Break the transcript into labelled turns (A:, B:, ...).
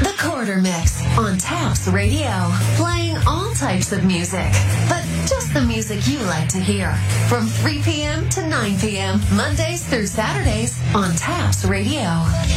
A: The Quarter Mix on Taps Radio. Playing all types of music, but just the music you like to hear. From 3 p.m. to 9 p.m., Mondays through Saturdays on Taps Radio.